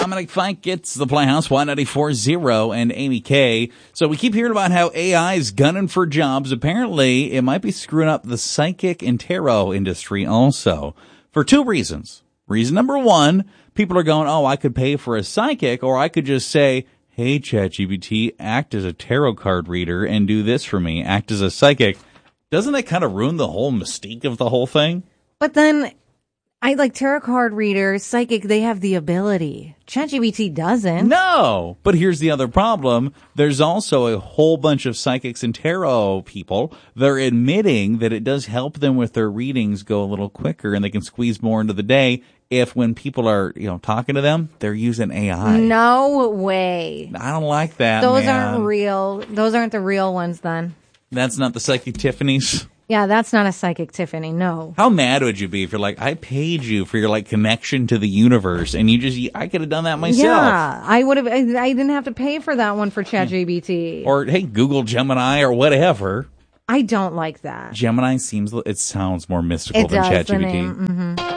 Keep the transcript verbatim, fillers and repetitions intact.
Dominic Fike gets the Playhouse, Y ninety-four point zero, and Amy K. So we keep hearing about how A I is gunning for jobs. Apparently, it might be screwing up the psychic and tarot industry also, for two reasons. Reason number one, people are going, oh, I could pay for a psychic, or I could just say, hey, ChatGPT, act as a tarot card reader and do this for me, act as a psychic. Doesn't that kind of ruin the whole mystique of the whole thing? But then, I like tarot card readers, psychic, they have the ability. ChatGPT doesn't. No. But here's the other problem. There's also a whole bunch of psychics and tarot people. They're admitting that it does help them with their readings go a little quicker and they can squeeze more into the day if when people are, you know, talking to them, they're using A I. No way. I don't like that, Those man. aren't real. Those aren't the real ones then. That's not the Psychic Tiffany's? Yeah, that's not a psychic Tiffany, no. How mad would you be if you're like, I paid you for your like connection to the universe, and you just, I could have done that myself. Yeah, I would have, I, I didn't have to pay for that one for ChatGPT. Or, hey, Google Gemini or whatever. I don't like that. Gemini seems, it sounds more mystical It than does, the ChatGPT. name. Mm-hmm.